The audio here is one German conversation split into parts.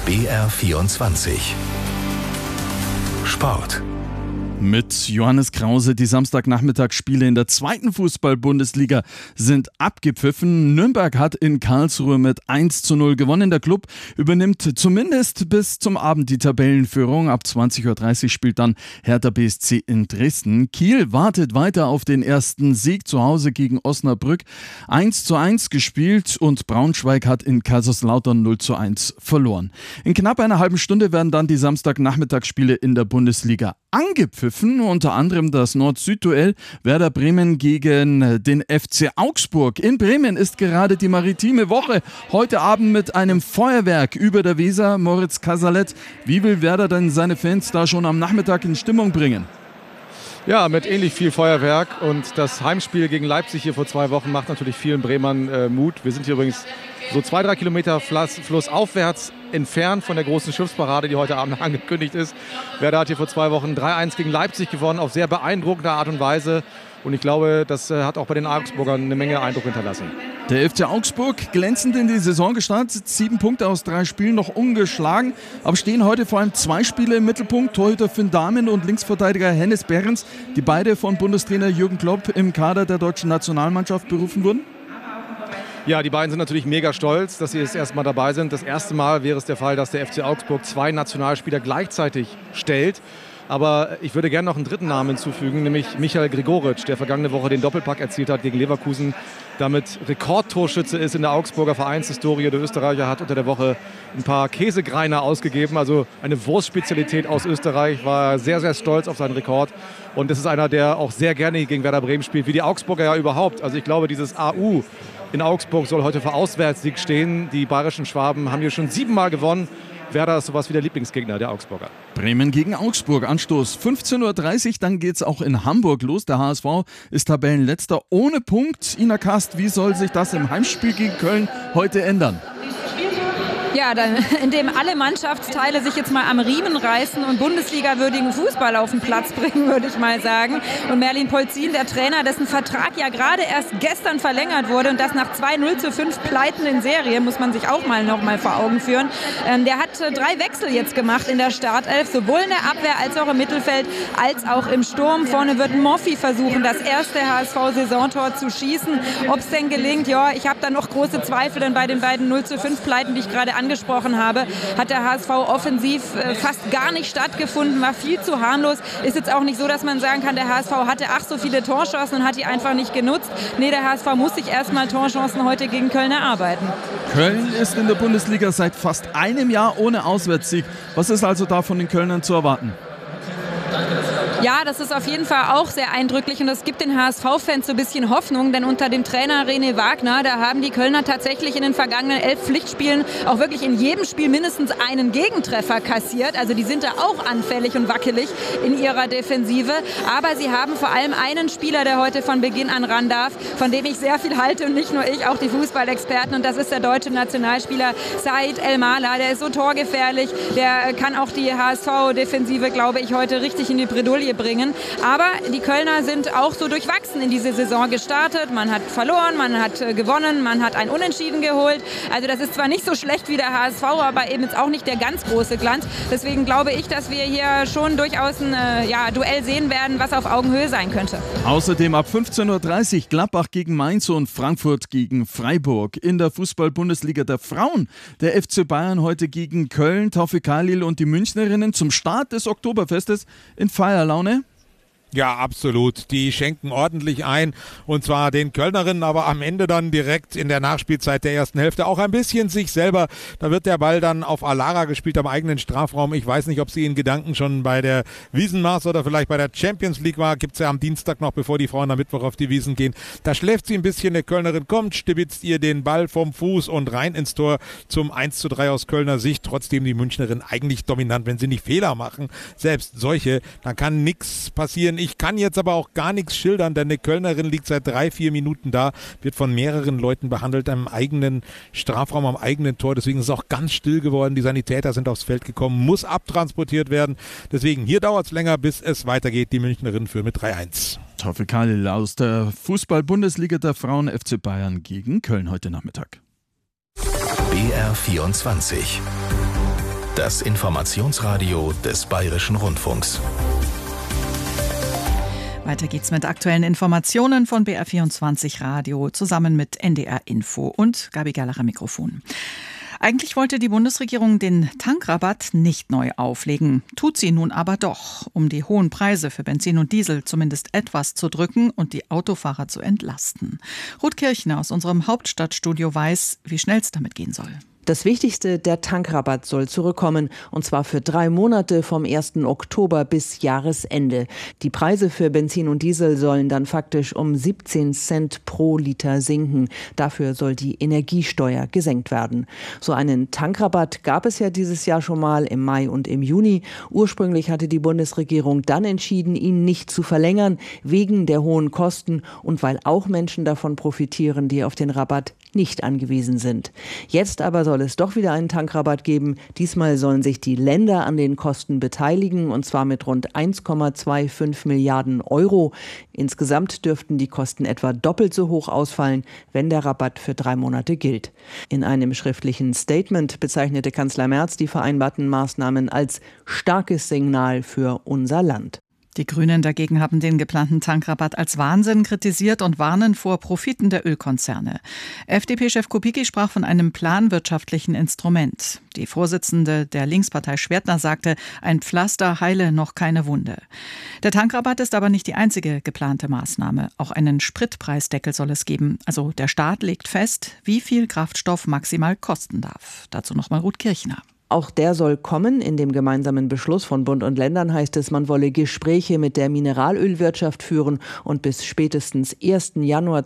BR24 Sport. Mit Johannes Krause. Die Samstagnachmittagsspiele in der zweiten Fußball-Bundesliga sind abgepfiffen. Nürnberg hat in Karlsruhe mit 1:0 gewonnen. Der Club übernimmt zumindest bis zum Abend die Tabellenführung. Ab 20:30 Uhr spielt dann Hertha BSC in Dresden. Kiel wartet weiter auf den ersten Sieg zu Hause gegen Osnabrück. 1:1 gespielt und Braunschweig hat in Kaiserslautern 0:1 verloren. In knapp einer halben Stunde werden dann die Samstagnachmittagsspiele in der Bundesliga angepfiffen. Unter anderem das Nord-Süd-Duell Werder Bremen gegen den FC Augsburg. In Bremen ist gerade die maritime Woche. Heute Abend mit einem Feuerwerk über der Weser. Moritz Casalet, wie will Werder denn seine Fans da schon am Nachmittag in Stimmung bringen? Ja, mit ähnlich viel Feuerwerk, und das Heimspiel gegen Leipzig hier vor 2 Wochen macht natürlich vielen Bremern Mut. Wir sind hier übrigens so 2-3 Kilometer flussaufwärts entfernt von der großen Schiffsparade, die heute Abend angekündigt ist. Werder hat hier vor 2 Wochen 3:1 gegen Leipzig gewonnen, auf sehr beeindruckende Art und Weise. Und ich glaube, das hat auch bei den Augsburgern eine Menge Eindruck hinterlassen. Der FC Augsburg glänzend in die Saison gestartet, 7 Punkte aus 3 Spielen, noch ungeschlagen. Aber stehen heute vor allem 2 Spiele im Mittelpunkt. Torhüter Finn Dahmen und Linksverteidiger Hennes Behrens, die beide von Bundestrainer Jürgen Klopp im Kader der deutschen Nationalmannschaft berufen wurden. Ja, die beiden sind natürlich mega stolz, dass sie das erste Mal dabei sind. Das erste Mal wäre es der Fall, dass der FC Augsburg 2 Nationalspieler gleichzeitig stellt. Aber ich würde gerne noch einen dritten Namen hinzufügen, nämlich Michael Gregoritsch, der vergangene Woche den Doppelpack erzielt hat gegen Leverkusen, damit Rekordtorschütze ist in der Augsburger Vereinshistorie. Der Österreicher hat unter der Woche ein paar Käsegreiner ausgegeben, also eine Wurstspezialität aus Österreich, war sehr, sehr stolz auf seinen Rekord. Und das ist einer, der auch sehr gerne gegen Werder Bremen spielt, wie die Augsburger ja überhaupt. Also ich glaube, dieses AU in Augsburg soll heute für Auswärtssieg stehen. Die bayerischen Schwaben haben hier schon 7-mal gewonnen. Werder ist sowas wie der Lieblingsgegner der Augsburger. Bremen gegen Augsburg, Anstoß 15:30 Uhr, dann geht's auch in Hamburg los. Der HSV ist Tabellenletzter ohne Punkt. Ina Kast, wie soll sich das im Heimspiel gegen Köln heute ändern? Ja, indem alle Mannschaftsteile sich jetzt mal am Riemen reißen und Bundesliga-würdigen Fußball auf den Platz bringen, würde ich mal sagen. Und Merlin Polzin, der Trainer, dessen Vertrag ja gerade erst gestern verlängert wurde und das nach 2 0:5 Pleiten in Serie, muss man sich auch noch mal vor Augen führen. Der hat 3 Wechsel jetzt gemacht in der Startelf, sowohl in der Abwehr als auch im Mittelfeld, als auch im Sturm. Vorne wird Moffi versuchen, das erste HSV-Saisontor zu schießen. Ob es denn gelingt, ja, ich habe da noch große Zweifel, denn bei den beiden 0:5 Pleiten, die ich gerade angesprochen habe, hat der HSV offensiv fast gar nicht stattgefunden, war viel zu harmlos. Ist jetzt auch nicht so, dass man sagen kann, der HSV hatte ach so viele Torchancen und hat die einfach nicht genutzt. Nee, der HSV muss sich erstmal Torchancen heute gegen Köln erarbeiten. Köln ist in der Bundesliga seit fast einem Jahr ohne Auswärtssieg. Was ist also da von den Kölnern zu erwarten? Ja, das ist auf jeden Fall auch sehr eindrücklich und das gibt den HSV-Fans so ein bisschen Hoffnung, denn unter dem Trainer René Wagner, da haben die Kölner tatsächlich in den vergangenen 11 Pflichtspielen auch wirklich in jedem Spiel mindestens einen Gegentreffer kassiert. Also die sind da auch anfällig und wackelig in ihrer Defensive, aber sie haben vor allem einen Spieler, der heute von Beginn an ran darf, von dem ich sehr viel halte und nicht nur ich, auch die Fußballexperten, und das ist der deutsche Nationalspieler Said El-Mala. Der ist so torgefährlich, der kann auch die HSV-Defensive, glaube ich, heute richtig in die Bredouille bringen. Aber die Kölner sind auch so durchwachsen in diese Saison gestartet. Man hat verloren, man hat gewonnen, man hat ein Unentschieden geholt. Also das ist zwar nicht so schlecht wie der HSV, aber eben jetzt auch nicht der ganz große Glanz. Deswegen glaube ich, dass wir hier schon durchaus ein Duell sehen werden, was auf Augenhöhe sein könnte. Außerdem ab 15:30 Uhr Gladbach gegen Mainz und Frankfurt gegen Freiburg. In der Fußball-Bundesliga der Frauen der FC Bayern heute gegen Köln, Taufik Khalil und die Münchnerinnen zum Start des Oktoberfestes in Feierlaune. Ja, absolut. Die schenken ordentlich ein, und zwar den Kölnerinnen, aber am Ende dann direkt in der Nachspielzeit der ersten Hälfte auch ein bisschen sich selber. Da wird der Ball dann auf Alara gespielt am eigenen Strafraum. Ich weiß nicht, ob sie in Gedanken schon bei der Wiesenmaß oder vielleicht bei der Champions League war. Gibt's ja am Dienstag noch, bevor die Frauen am Mittwoch auf die Wiesen gehen. Da schläft sie ein bisschen. Der Kölnerin kommt, stibitzt ihr den Ball vom Fuß und rein ins Tor zum 1:3 aus Kölner Sicht. Trotzdem die Münchnerin eigentlich dominant, wenn sie nicht Fehler machen. Selbst solche, dann kann nichts passieren. Ich kann jetzt aber auch gar nichts schildern, denn eine Kölnerin liegt seit 3-4 Minuten da, wird von mehreren Leuten behandelt am eigenen Strafraum, am eigenen Tor. Deswegen ist es auch ganz still geworden. Die Sanitäter sind aufs Feld gekommen, muss abtransportiert werden. Deswegen hier dauert es länger, bis es weitergeht. Die Münchnerin führt mit 3:1. Taufik Khalil aus der Fußball-Bundesliga der Frauen, FC Bayern gegen Köln heute Nachmittag. BR24 Das Informationsradio des Bayerischen Rundfunks. Weiter geht's mit aktuellen Informationen von BR24 Radio zusammen mit NDR Info und Gabi Gerlach am Mikrofon. Eigentlich wollte die Bundesregierung den Tankrabatt nicht neu auflegen, tut sie nun aber doch, um die hohen Preise für Benzin und Diesel zumindest etwas zu drücken und die Autofahrer zu entlasten. Ruth Kirchner aus unserem Hauptstadtstudio weiß, wie schnell es damit gehen soll. Das Wichtigste, der Tankrabatt soll zurückkommen, und zwar für 3 Monate vom 1. Oktober bis Jahresende. Die Preise für Benzin und Diesel sollen dann faktisch um 17 Cent pro Liter sinken. Dafür soll die Energiesteuer gesenkt werden. So einen Tankrabatt gab es ja dieses Jahr schon mal im Mai und im Juni. Ursprünglich hatte die Bundesregierung dann entschieden, ihn nicht zu verlängern, wegen der hohen Kosten und weil auch Menschen davon profitieren, die auf den Rabatt nicht angewiesen sind. Jetzt aber soll es doch wieder einen Tankrabatt geben. Diesmal sollen sich die Länder an den Kosten beteiligen, und zwar mit rund 1,25 Milliarden Euro. Insgesamt dürften die Kosten etwa doppelt so hoch ausfallen, wenn der Rabatt für 3 Monate gilt. In einem schriftlichen Statement bezeichnete Kanzler Merz die vereinbarten Maßnahmen als starkes Signal für unser Land. Die Grünen dagegen haben den geplanten Tankrabatt als Wahnsinn kritisiert und warnen vor Profiten der Ölkonzerne. FDP-Chef Kubicki sprach von einem planwirtschaftlichen Instrument. Die Vorsitzende der Linkspartei Schwertner sagte, ein Pflaster heile noch keine Wunde. Der Tankrabatt ist aber nicht die einzige geplante Maßnahme. Auch einen Spritpreisdeckel soll es geben. Also der Staat legt fest, wie viel Kraftstoff maximal kosten darf. Dazu nochmal Ruth Kirchner. Auch der soll kommen. In dem gemeinsamen Beschluss von Bund und Ländern heißt es, man wolle Gespräche mit der Mineralölwirtschaft führen und bis spätestens 1. Januar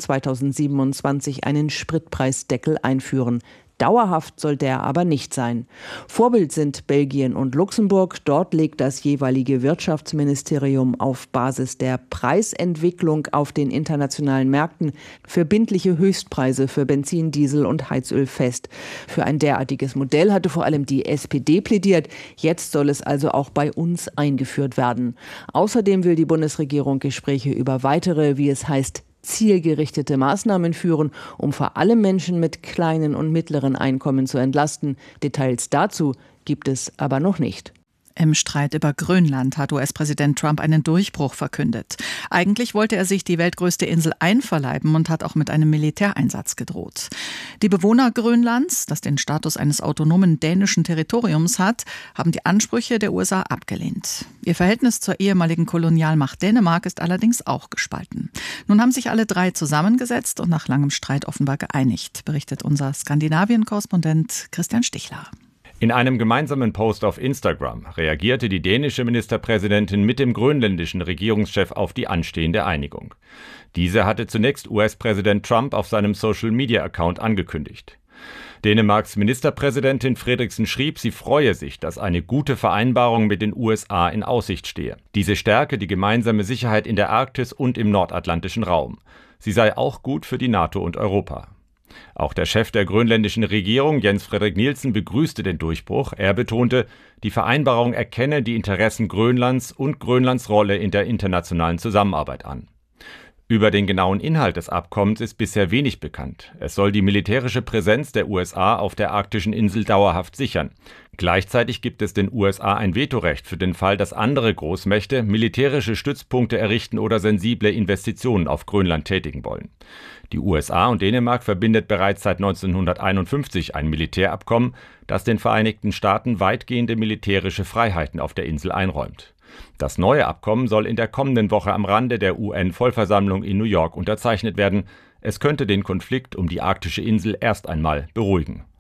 2027 einen Spritpreisdeckel einführen. Dauerhaft soll der aber nicht sein. Vorbild sind Belgien und Luxemburg. Dort legt das jeweilige Wirtschaftsministerium auf Basis der Preisentwicklung auf den internationalen Märkten verbindliche Höchstpreise für Benzin, Diesel und Heizöl fest. Für ein derartiges Modell hatte vor allem die SPD plädiert. Jetzt soll es also auch bei uns eingeführt werden. Außerdem will die Bundesregierung Gespräche über weitere, wie es heißt, zielgerichtete Maßnahmen führen, um vor allem Menschen mit kleinen und mittleren Einkommen zu entlasten. Details dazu gibt es aber noch nicht. Im Streit über Grönland hat US-Präsident Trump einen Durchbruch verkündet. Eigentlich wollte er sich die weltgrößte Insel einverleiben und hat auch mit einem Militäreinsatz gedroht. Die Bewohner Grönlands, das den Status eines autonomen dänischen Territoriums hat, haben die Ansprüche der USA abgelehnt. Ihr Verhältnis zur ehemaligen Kolonialmacht Dänemark ist allerdings auch gespalten. Nun haben sich alle 3 zusammengesetzt und nach langem Streit offenbar geeinigt, berichtet unser Skandinavien-Korrespondent Christian Stichler. In einem gemeinsamen Post auf Instagram reagierte die dänische Ministerpräsidentin mit dem grönländischen Regierungschef auf die anstehende Einigung. Diese hatte zunächst US-Präsident Trump auf seinem Social-Media-Account angekündigt. Dänemarks Ministerpräsidentin Frederiksen schrieb, sie freue sich, dass eine gute Vereinbarung mit den USA in Aussicht stehe. Diese stärke die gemeinsame Sicherheit in der Arktis und im nordatlantischen Raum. Sie sei auch gut für die NATO und Europa. Auch der Chef der grönländischen Regierung, Jens Frederik Nielsen, begrüßte den Durchbruch. Er betonte, die Vereinbarung erkenne die Interessen Grönlands und Grönlands Rolle in der internationalen Zusammenarbeit an. Über den genauen Inhalt des Abkommens ist bisher wenig bekannt. Es soll die militärische Präsenz der USA auf der arktischen Insel dauerhaft sichern. Gleichzeitig gibt es den USA ein Vetorecht für den Fall, dass andere Großmächte militärische Stützpunkte errichten oder sensible Investitionen auf Grönland tätigen wollen. Die USA und Dänemark verbindet bereits seit 1951 ein Militärabkommen, das den Vereinigten Staaten weitgehende militärische Freiheiten auf der Insel einräumt. Das neue Abkommen soll in der kommenden Woche am Rande der UN-Vollversammlung in New York unterzeichnet werden. Es könnte den Konflikt um die arktische Insel erst einmal beruhigen.